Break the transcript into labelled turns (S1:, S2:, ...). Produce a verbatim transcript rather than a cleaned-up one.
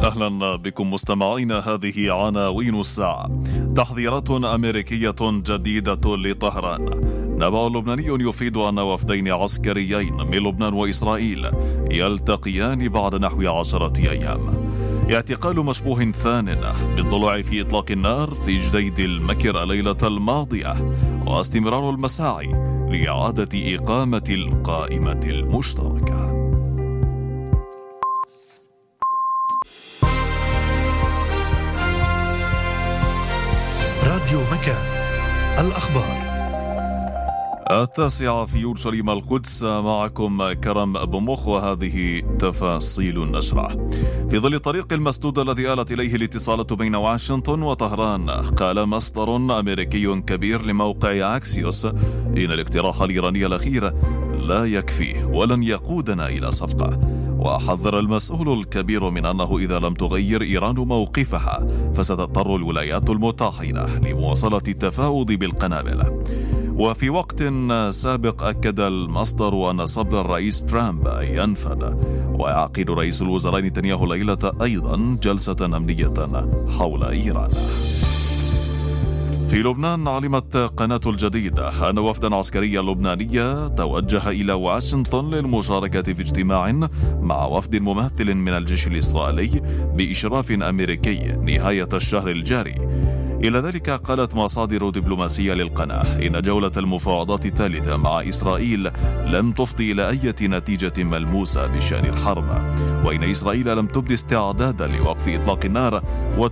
S1: أهلا بكم مستمعين. هذه عناوين الساعة. تحذيرات أمريكية جديدة لطهران. نبأ لبناني يفيد أن وفدين عسكريين من لبنان وإسرائيل يلتقيان بعد نحو عشرة أيام. اعتقال مشبوه ثان بالضلوع في إطلاق النار في جديد المكر الليلة الماضية، واستمرار المساعي لإعادة إقامة القائمة المشتركة.
S2: راديو مكان، الأخبار
S1: التاسعة في يورشليم القدس. معكم كرم أبو مخ، وهذه تفاصيل النشرة. في ظل الطريق المسدود الذي آلت إليه الاتصالات بين واشنطن وطهران، قال مصدر أمريكي كبير لموقع أكسيوس إن الاقتراح الإيراني الأخير لا يكفي ولن يقودنا إلى صفقة. وحذر المسؤول الكبير من أنه إذا لم تغير إيران موقفها فستضطر الولايات المتحدة لمواصلة التفاوض بالقنابل. وفي وقت سابق أكد المصدر أن صبر الرئيس ترامب ينفذ، ويعقد رئيس الوزراء نتنياهو الليلة أيضا جلسة أمنية حول إيران. في لبنان، علمت قناة الجديدة أن وفدا عسكريا لبنانيا توجه إلى واشنطن للمشاركة في اجتماع مع وفد ممثل من الجيش الإسرائيلي بإشراف أمريكي نهاية الشهر الجاري. إلى ذلك قالت مصادر دبلوماسية للقناة إن جولة المفاوضات الثالثة مع إسرائيل لم تفضي إلى أي نتيجة ملموسة بشأن الحرب، وإن إسرائيل لم تبدي استعدادا لوقف إطلاق النار